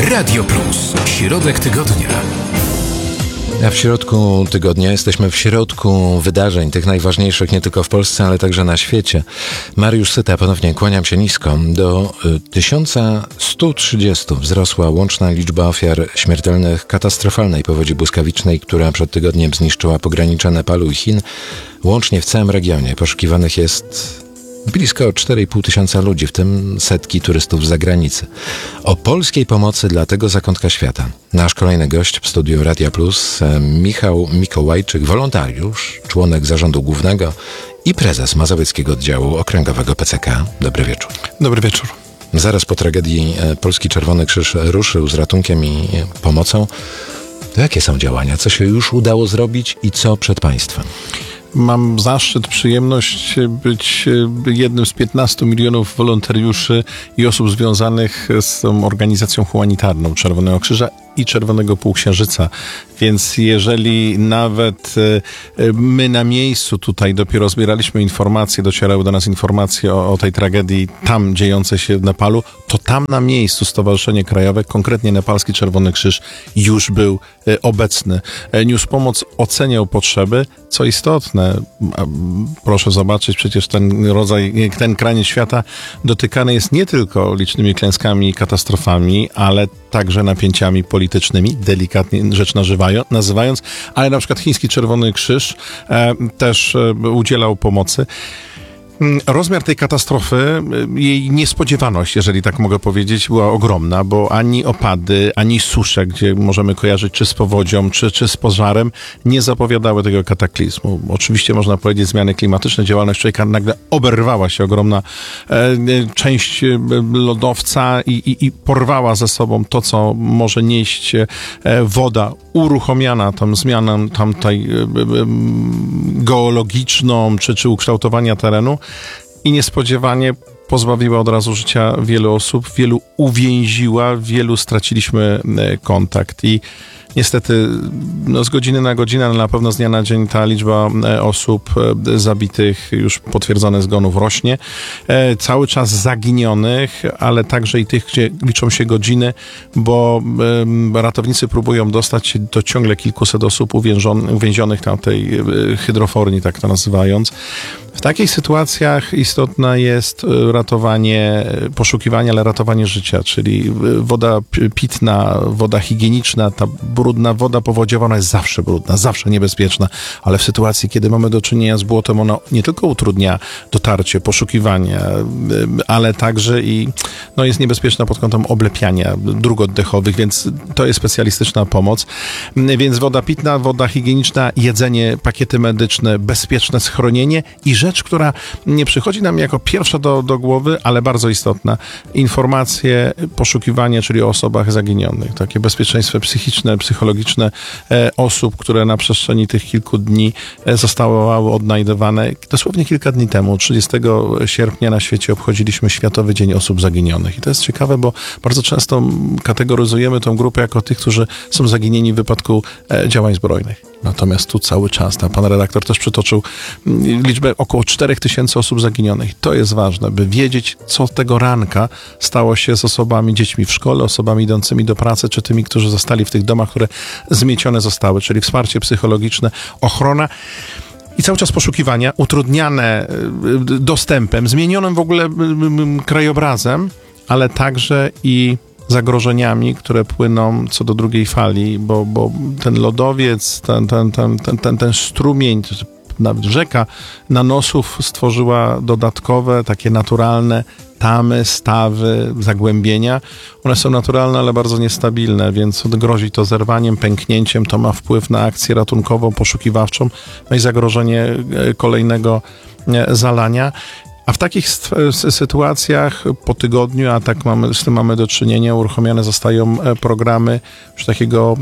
Radio Plus. Środek tygodnia. A w środku tygodnia jesteśmy w środku wydarzeń, tych najważniejszych nie tylko w Polsce, ale także na świecie. Mariusz Syta, ponownie kłaniam się nisko. Do 1130 wzrosła łączna liczba ofiar śmiertelnych katastrofalnej powodzi błyskawicznej, która przed tygodniem zniszczyła pogranicze Nepalu i Chin. Łącznie w całym regionie poszukiwanych jest blisko 4,5 tysiąca ludzi, w tym setki turystów z zagranicy. O polskiej pomocy dla tego zakątka świata nasz kolejny gość w studiu Radia Plus, Michał Mikołajczyk, wolontariusz, członek zarządu głównego i prezes Mazowieckiego Oddziału Okręgowego PCK. Dobry wieczór. Dobry wieczór. Zaraz po tragedii Polski Czerwony Krzyż ruszył z ratunkiem i pomocą. To jakie są działania? Co się już udało zrobić i co przed państwem? Mam zaszczyt, przyjemność być jednym z 15 milionów wolontariuszy i osób związanych z tą organizacją humanitarną Czerwonego Krzyża i Czerwonego Półksiężyca. Więc jeżeli nawet my na miejscu tutaj dopiero zbieraliśmy informacje, docierały do nas informacje o tej tragedii tam dziejącej się w Nepalu, to tam na miejscu Stowarzyszenie Krajowe, konkretnie Nepalski Czerwony Krzyż, już był obecny. Niósł pomoc, oceniał potrzeby. Co istotne, proszę zobaczyć, przecież ten kraniec świata dotykany jest nie tylko licznymi klęskami i katastrofami, ale także napięciami politycznymi, delikatnie rzecz nazywając, ale na przykład chiński Czerwony Krzyż też udzielał pomocy. Rozmiar tej katastrofy, jej niespodziewaność, jeżeli tak mogę powiedzieć, była ogromna, bo ani opady, ani susze, gdzie możemy kojarzyć czy z powodzią, czy z pożarem, nie zapowiadały tego kataklizmu. Oczywiście można powiedzieć zmiany klimatyczne, działalność człowieka, nagle oberwała się ogromna część lodowca i porwała ze sobą to, co może nieść woda, uruchomiona tą zmianą tamtej geologiczną, czy ukształtowania terenu. I niespodziewanie pozbawiła od razu życia wielu osób, wielu uwięziła, wielu straciliśmy kontakt i niestety z godziny na godzinę, ale na pewno z dnia na dzień ta liczba osób zabitych, już potwierdzone zgonów rośnie. Cały czas zaginionych, ale także i tych, gdzie liczą się godziny, bo ratownicy próbują dostać się do ciągle kilkuset osób uwięzionych na tej hydroforni, tak to nazywając. W takich sytuacjach istotne jest ratowanie, poszukiwanie, ale ratowanie życia, czyli woda pitna, woda higieniczna, ta brudna woda powodziowa, ona jest zawsze brudna, zawsze niebezpieczna, ale w sytuacji, kiedy mamy do czynienia z błotem, ona nie tylko utrudnia dotarcie, poszukiwanie, ale także i jest niebezpieczna pod kątem oblepiania dróg oddechowych, więc to jest specjalistyczna pomoc. Więc woda pitna, woda higieniczna, jedzenie, pakiety medyczne, bezpieczne schronienie i rzecz, która nie przychodzi nam jako pierwsza do głowy, ale bardzo istotna. Informacje, poszukiwanie, czyli o osobach zaginionych. Takie bezpieczeństwo psychiczne, psychologiczne osób, które na przestrzeni tych kilku dni zostały odnajdywane. Dosłownie kilka dni temu, 30 sierpnia na świecie obchodziliśmy Światowy Dzień Osób Zaginionych. I to jest ciekawe, bo bardzo często kategoryzujemy tą grupę jako tych, którzy są zaginieni w wypadku działań zbrojnych. Natomiast tu cały czas, pan redaktor też przytoczył liczbę około 4000 osób zaginionych. To jest ważne, by wiedzieć, co tego ranka stało się z osobami, dziećmi w szkole, osobami idącymi do pracy, czy tymi, którzy zostali w tych domach, które zmiecione zostały, czyli wsparcie psychologiczne, ochrona i cały czas poszukiwania, utrudniane dostępem, zmienionym w ogóle krajobrazem, ale także i zagrożeniami, które płyną co do drugiej fali, bo ten lodowiec, ten strumień, nawet rzeka nanosów stworzyła dodatkowe, takie naturalne tamy, stawy, zagłębienia. One są naturalne, ale bardzo niestabilne, więc grozi to zerwaniem, pęknięciem, to ma wpływ na akcję ratunkową, poszukiwawczą, i zagrożenie kolejnego zalania. A w takich sytuacjach po tygodniu, a tak z tym mamy do czynienia, uruchomione zostają programy już takiego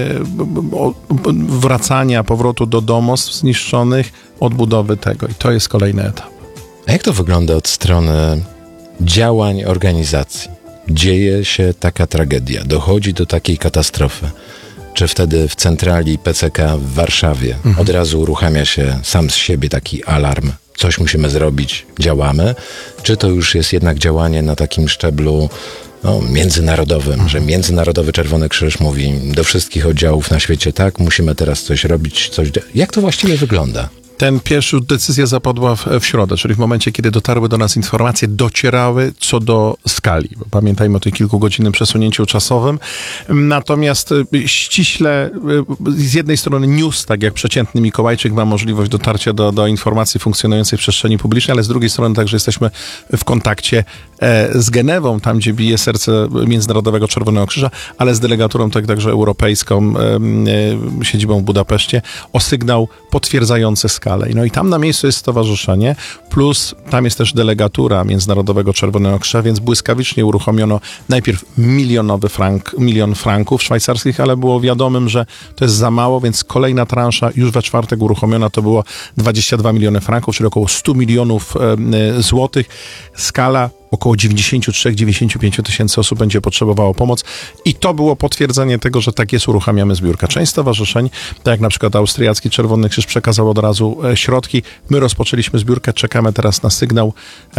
wracania, powrotu do domostw zniszczonych, odbudowy tego. I to jest kolejny etap. A jak to wygląda od strony działań organizacji? Dzieje się taka tragedia, dochodzi do takiej katastrofy. Czy wtedy w centrali PCK w Warszawie od razu uruchamia się sam z siebie taki alarm? Coś musimy zrobić, działamy? Czy to już jest jednak działanie na takim szczeblu międzynarodowym, że Międzynarodowy Czerwony Krzyż mówi do wszystkich oddziałów na świecie, tak, musimy teraz coś robić, Jak to właściwie wygląda? Ten pierwszy decyzja zapadła w środę, czyli w momencie, kiedy dotarły do nas informacje, docierały co do skali. Pamiętajmy o tej kilkugodzinnym przesunięciu czasowym. Natomiast ściśle z jednej strony news, tak jak przeciętny Mikołajczyk, ma możliwość dotarcia do informacji funkcjonującej w przestrzeni publicznej, ale z drugiej strony także jesteśmy w kontakcie z Genewą, tam gdzie bije serce Międzynarodowego Czerwonego Krzyża, ale z delegaturą także europejską, siedzibą w Budapeszcie, o sygnał potwierdzający skalę. No i tam na miejscu jest stowarzyszenie, plus tam jest też delegatura Międzynarodowego Czerwonego Krzyża, więc błyskawicznie uruchomiono najpierw milion franków szwajcarskich, ale było wiadomym, że to jest za mało, więc kolejna transza już we czwartek uruchomiona, to było 22 miliony franków, czyli około 100 milionów złotych. Skala około 93-95 tysięcy osób będzie potrzebowało pomoc i to było potwierdzenie tego, że tak jest, uruchamiamy zbiórkę. Część stowarzyszeń, tak jak na przykład austriacki Czerwony Krzyż, przekazał od razu środki. My rozpoczęliśmy zbiórkę, czekamy teraz na sygnał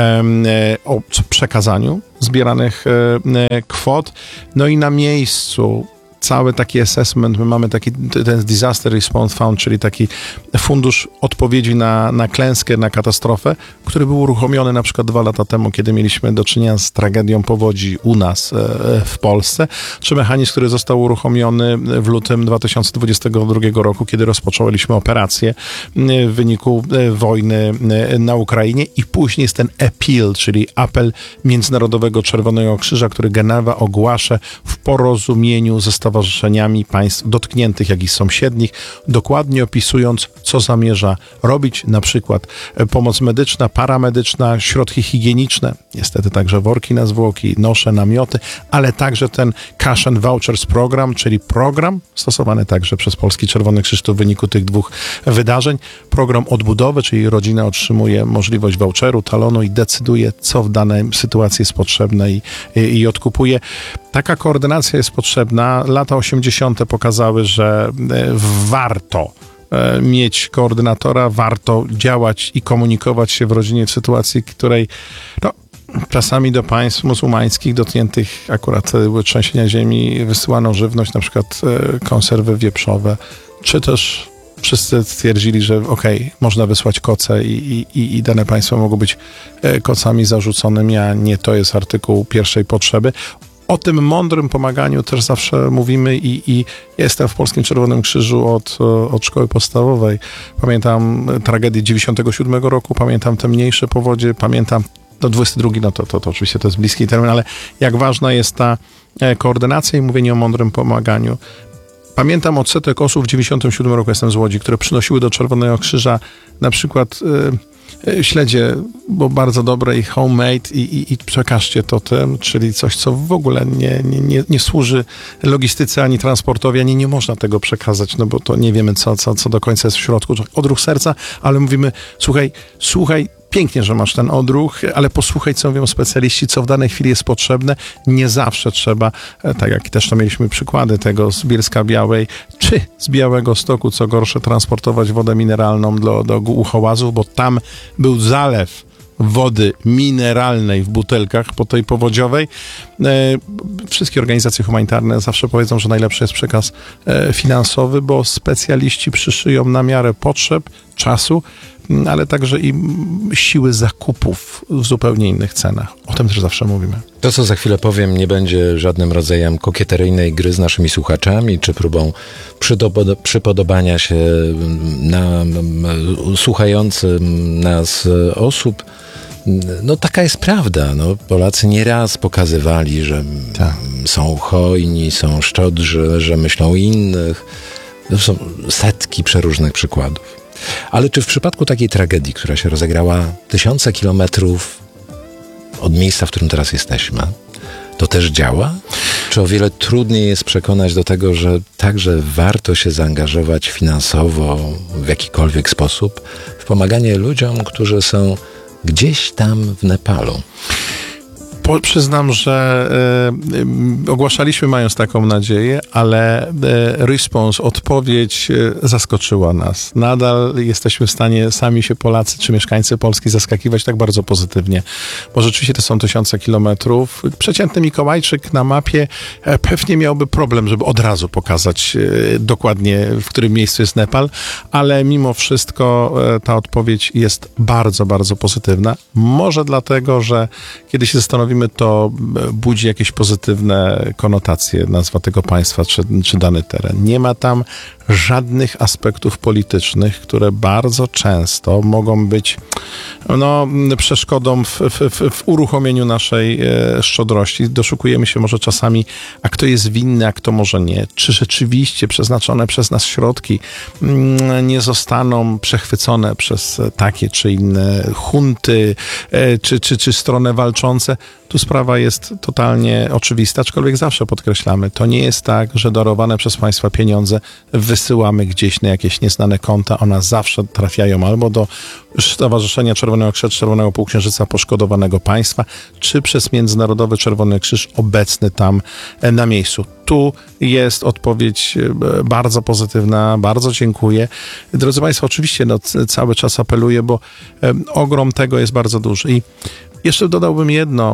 o przekazaniu zbieranych kwot. No i na miejscu cały taki assessment, my mamy ten Disaster Response Fund, czyli taki fundusz odpowiedzi na klęskę, na katastrofę, który był uruchomiony na przykład 2 lata temu, kiedy mieliśmy do czynienia z tragedią powodzi u nas w Polsce, czy mechanizm, który został uruchomiony w lutym 2022 roku, kiedy rozpoczęliśmy operację w wyniku wojny na Ukrainie i później jest ten appeal, czyli apel Międzynarodowego Czerwonego Krzyża, który Genewa ogłasza w porozumieniu ze stowarzyszeniami państw dotkniętych, jak i sąsiednich, dokładnie opisując, co zamierza robić, na przykład pomoc medyczna, paramedyczna, środki higieniczne, niestety także worki na zwłoki, nosze, namioty, ale także ten Cash and Vouchers program, czyli program stosowany także przez Polski Czerwony Krzyż w wyniku tych 2 wydarzeń, program odbudowy, czyli rodzina otrzymuje możliwość voucheru, talonu i decyduje, co w danej sytuacji jest potrzebne i odkupuje. Taka koordynacja jest potrzebna. Lata 80. pokazały, że warto mieć koordynatora, warto działać i komunikować się w rodzinie w sytuacji, której czasami do państw muzułmańskich dotkniętych akurat trzęsienia ziemi wysyłano żywność, na przykład konserwy wieprzowe, czy też wszyscy stwierdzili, że można wysłać koce i dane państwa mogą być kocami zarzuconymi, a nie to jest artykuł pierwszej potrzeby. O tym mądrym pomaganiu też zawsze mówimy i jestem w Polskim Czerwonym Krzyżu od szkoły podstawowej. Pamiętam tragedię 97 roku, pamiętam te mniejsze powodzie, pamiętam 22, to oczywiście to jest bliski termin, ale jak ważna jest ta koordynacja i mówienie o mądrym pomaganiu. Pamiętam odsetek osób w 97 roku, jestem z Łodzi, które przynosiły do Czerwonego Krzyża na przykład śledzie, bo bardzo dobre i homemade i przekażcie to tym, czyli coś, co w ogóle nie służy logistyce ani transportowi, ani nie można tego przekazać, no bo to nie wiemy, co do końca jest w środku. Odruch serca, ale mówimy, słuchaj, pięknie, że masz ten odruch, ale posłuchaj, co mówią specjaliści, co w danej chwili jest potrzebne. Nie zawsze trzeba, tak jak też to mieliśmy przykłady tego z Bielska Białej, czy z Białegostoku, co gorsze, transportować wodę mineralną do Głuchołazów, bo tam był zalew wody mineralnej w butelkach po tej powodziowej. Wszystkie organizacje humanitarne zawsze powiedzą, że najlepszy jest przekaz finansowy, bo specjaliści przyszyją na miarę potrzeb, czasu, ale także i siły zakupów w zupełnie innych cenach. O tym też zawsze mówimy. To, co za chwilę powiem, nie będzie żadnym rodzajem kokieteryjnej gry z naszymi słuchaczami, czy próbą przypodobania się na słuchającym nas osób. No taka jest prawda. No, Polacy nieraz pokazywali, że są hojni, są szczodrzy, że myślą o innych. To są setki przeróżnych przykładów. Ale czy w przypadku takiej tragedii, która się rozegrała tysiące kilometrów od miejsca, w którym teraz jesteśmy, to też działa? Czy o wiele trudniej jest przekonać do tego, że także warto się zaangażować finansowo w jakikolwiek sposób w pomaganie ludziom, którzy są gdzieś tam w Nepalu? Przyznam, że ogłaszaliśmy mając taką nadzieję, ale response, odpowiedź zaskoczyła nas. Nadal jesteśmy w stanie sami się Polacy czy mieszkańcy Polski zaskakiwać tak bardzo pozytywnie, bo rzeczywiście to są tysiące kilometrów. Przeciętny Mikołajczyk na mapie pewnie miałby problem, żeby od razu pokazać dokładnie, w którym miejscu jest Nepal, ale mimo wszystko ta odpowiedź jest bardzo, bardzo pozytywna. Może dlatego, że kiedy się zastanowimy, to budzi jakieś pozytywne konotacje nazwa tego państwa czy dany teren. Nie ma tam żadnych aspektów politycznych, które bardzo często mogą być przeszkodą w uruchomieniu naszej szczodrości. Doszukujemy się może czasami, a kto jest winny, a kto może nie. Czy rzeczywiście przeznaczone przez nas środki nie zostaną przechwycone przez takie czy inne hunty, czy strony walczące. Tu sprawa jest totalnie oczywista, aczkolwiek zawsze podkreślamy, to nie jest tak, że darowane przez państwa pieniądze wysyłamy gdzieś na jakieś nieznane konta. One zawsze trafiają albo do Stowarzyszenia Czerwonego Krzyża, Czerwonego Półksiężyca poszkodowanego państwa, czy przez Międzynarodowy Czerwony Krzyż obecny tam na miejscu. Tu jest odpowiedź bardzo pozytywna, bardzo dziękuję. Drodzy Państwo, oczywiście cały czas apeluję, bo ogrom tego jest bardzo duży. I jeszcze dodałbym jedno.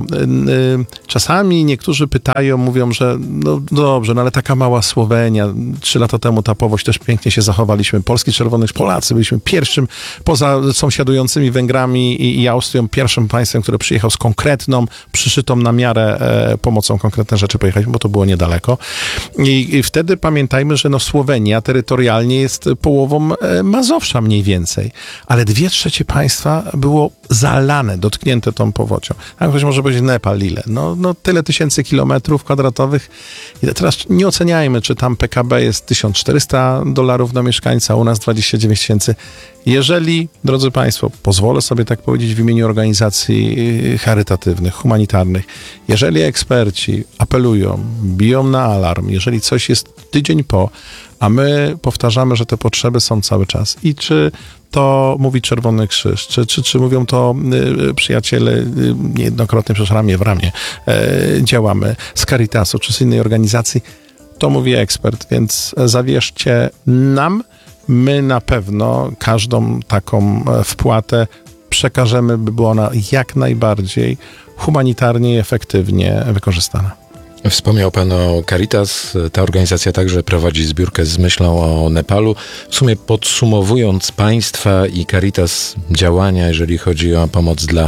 Czasami niektórzy pytają, mówią, że no dobrze, ale taka mała Słowenia, 3 lata temu ta powódź, też pięknie się zachowaliśmy. Polski Czerwony Krzyż, Polacy byliśmy pierwszym, poza sąsiadującymi Węgrami i Austrią, pierwszym państwem, które przyjechał z konkretną, przyszytą na miarę pomocą konkretne rzeczy pojechaliśmy, bo to było niedaleko. I wtedy pamiętajmy, że Słowenia terytorialnie jest połową Mazowsza mniej więcej, ale 2/3 państwa było zalane, dotknięte tą powodzią. A ktoś może powiedzieć Nepal, ile? Tyle tysięcy kilometrów kwadratowych. I teraz nie oceniajmy, czy tam PKB jest $1400 na mieszkańca, u nas 29 000. Jeżeli, drodzy Państwo, pozwolę sobie tak powiedzieć w imieniu organizacji charytatywnych, humanitarnych, jeżeli eksperci apelują, biją na alarm, jeżeli coś jest tydzień po, a my powtarzamy, że te potrzeby są cały czas i czy to mówi Czerwony Krzyż, czy mówią to przyjaciele niejednokrotnie przecież ramię w ramię działamy z Caritasu czy z innej organizacji, to mówi ekspert, więc zawierzcie nam, my na pewno każdą taką wpłatę przekażemy, by była ona jak najbardziej humanitarnie i efektywnie wykorzystana. Wspomniał Pan o Caritas. Ta organizacja także prowadzi zbiórkę z myślą o Nepalu. W sumie podsumowując państwa i Caritas działania, jeżeli chodzi o pomoc dla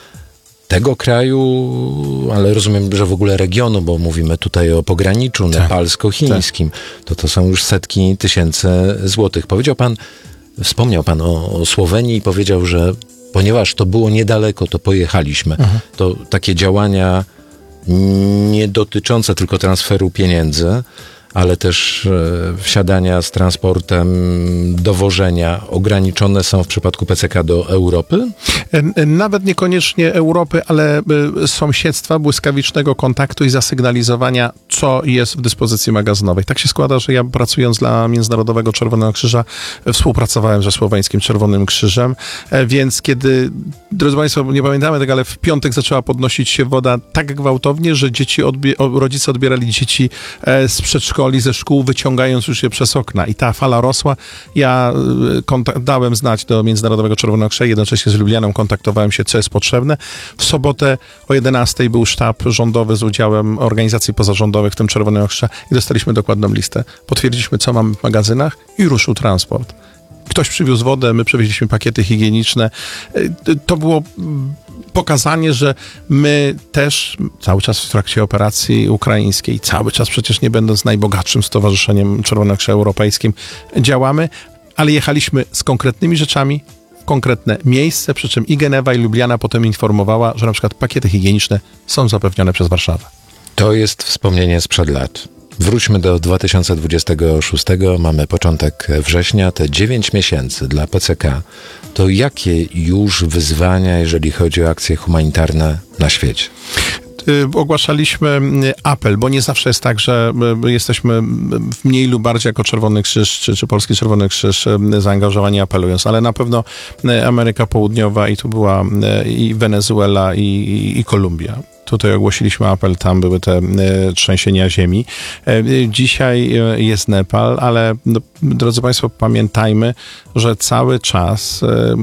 tego kraju, ale rozumiem, że w ogóle regionu, bo mówimy tutaj o pograniczu nepalsko-chińskim, to są już setki tysięcy złotych. Wspomniał Pan o Słowenii i powiedział, że ponieważ to było niedaleko, to pojechaliśmy. To takie działania nie dotyczące tylko transferu pieniędzy, ale też wsiadania z transportem, dowożenia ograniczone są w przypadku PCK do Europy? Nawet niekoniecznie Europy, ale sąsiedztwa, błyskawicznego kontaktu i zasygnalizowania, co jest w dyspozycji magazynowej. Tak się składa, że ja pracując dla Międzynarodowego Czerwonego Krzyża współpracowałem ze Słoweńskim Czerwonym Krzyżem, więc kiedy, drodzy Państwo, nie pamiętamy tego, ale w piątek zaczęła podnosić się woda tak gwałtownie, że rodzice odbierali dzieci z przedszkoli, ze szkół, wyciągając już je przez okna. I ta fala rosła. Ja dałem znać do Międzynarodowego Czerwonego Krzyża, jednocześnie z Lublianą kontaktowałem się, co jest potrzebne. W sobotę o 11:00 był sztab rządowy z udziałem organizacji pozarządowych, w tym Czerwonego Krzyża, i dostaliśmy dokładną listę. Potwierdziliśmy, co mamy w magazynach i ruszył transport. Ktoś przywiózł wodę, my przywieźliśmy pakiety higieniczne. To było pokazanie, że my też cały czas w trakcie operacji ukraińskiej, cały czas przecież nie będąc najbogatszym stowarzyszeniem Czerwonego Krzyża Europejskim, działamy, ale jechaliśmy z konkretnymi rzeczami w konkretne miejsce, przy czym i Genewa, i Lubliana potem informowała, że na przykład pakiety higieniczne są zapewnione przez Warszawę. To jest wspomnienie sprzed lat. Wróćmy do 2026. Mamy początek września. Te 9 miesięcy dla PCK. To jakie już wyzwania, jeżeli chodzi o akcje humanitarne na świecie? Ogłaszaliśmy apel, bo nie zawsze jest tak, że jesteśmy mniej lub bardziej jako Czerwony Krzyż czy Polski Czerwony Krzyż zaangażowani apelując, ale na pewno Ameryka Południowa i tu była i Wenezuela i Kolumbia. Tutaj ogłosiliśmy apel, tam były te trzęsienia ziemi. Dzisiaj jest Nepal, ale drodzy Państwo, pamiętajmy, że cały czas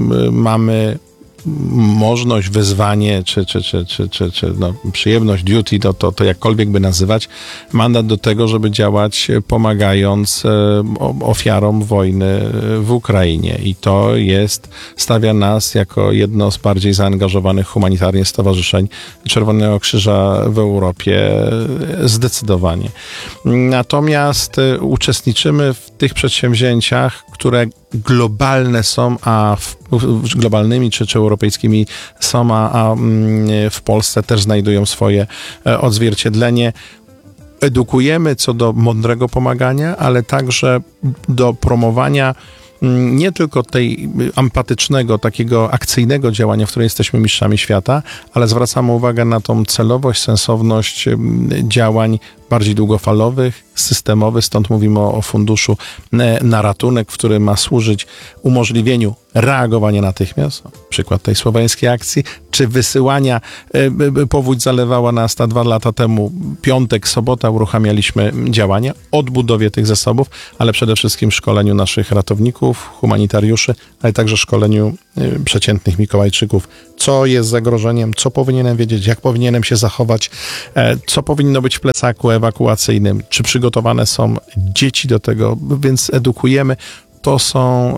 mamy możliwość, wyzwanie, czy przyjemność, duty, to jakkolwiek by nazywać, mandat do tego, żeby działać pomagając ofiarom wojny w Ukrainie. I to stawia nas jako jedno z bardziej zaangażowanych humanitarnie stowarzyszeń Czerwonego Krzyża w Europie zdecydowanie. Natomiast uczestniczymy w tych przedsięwzięciach, które globalne są, globalnymi czy europejskimi są, a w Polsce też znajdują swoje odzwierciedlenie. Edukujemy co do mądrego pomagania, ale także do promowania nie tylko tej empatycznego, takiego akcyjnego działania, w którym jesteśmy mistrzami świata, ale zwracamy uwagę na tą celowość, sensowność działań bardziej długofalowych, systemowych, stąd mówimy o funduszu na ratunek, który ma służyć umożliwieniu reagowania natychmiast, przykład tej słoweńskiej akcji, czy wysyłania, powódź zalewała nas 2 lata temu, piątek, sobota uruchamialiśmy działania, odbudowie tych zasobów, ale przede wszystkim szkoleniu naszych ratowników, humanitariuszy, ale także szkoleniu przeciętnych Mikołajczyków, co jest zagrożeniem, co powinienem wiedzieć, jak powinienem się zachować, co powinno być w plecaku ewakuacyjnym, czy przygotowane są dzieci do tego, więc edukujemy. To są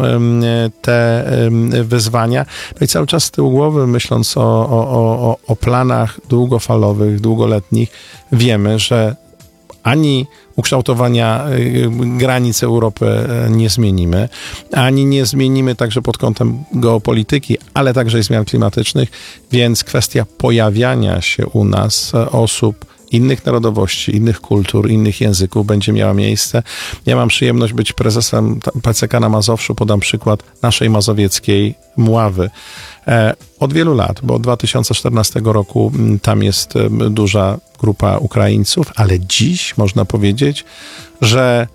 te wyzwania. No i cały czas z tyłu głowy, myśląc o planach długofalowych, długoletnich, wiemy, że ani ukształtowania granic Europy nie zmienimy, ani nie zmienimy także pod kątem geopolityki, ale także i zmian klimatycznych, więc kwestia pojawiania się u nas osób innych narodowości, innych kultur, innych języków będzie miała miejsce. Ja mam przyjemność być prezesem PCK na Mazowszu. Podam przykład naszej mazowieckiej Mławy. Od wielu lat, bo od 2014 roku tam jest duża grupa Ukraińców, ale dziś można powiedzieć, że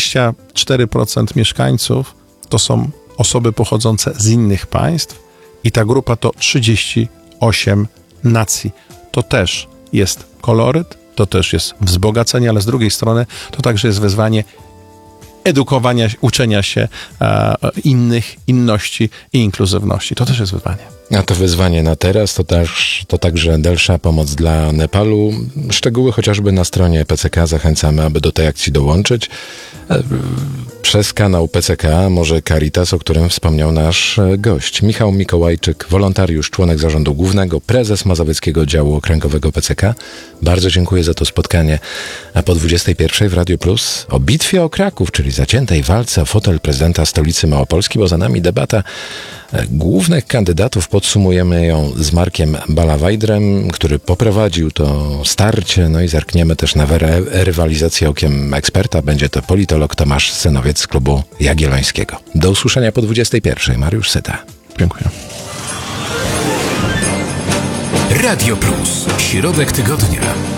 24% mieszkańców to są osoby pochodzące z innych państw i ta grupa to 38 nacji. To też jest koloryt, to też jest wzbogacenie, ale z drugiej strony to także jest wyzwanie edukowania, uczenia się inności i inkluzywności. To też jest wyzwanie. A to wyzwanie na teraz to także dalsza pomoc dla Nepalu. Szczegóły chociażby na stronie PCK. Zachęcamy, aby do tej akcji dołączyć. Przez kanał PCK, może Caritas, o którym wspomniał nasz gość. Michał Mikołajczyk, wolontariusz, członek zarządu głównego, prezes Mazowieckiego Działu Okręgowego PCK. Bardzo dziękuję za to spotkanie. A po 21 w Radio Plus o bitwie o Kraków, czyli zaciętej walce o fotel prezydenta stolicy Małopolski, bo za nami debata głównych kandydatów. Podsumujemy ją z Markiem Balawajdrem, który poprowadził to starcie, no i zerkniemy też na rywalizację okiem eksperta. Będzie to politolog Tomasz Synowiec z klubu Jagiellońskiego. Do usłyszenia po 21. Mariusz Syta. Dziękuję. Radio Plus. Środek tygodnia.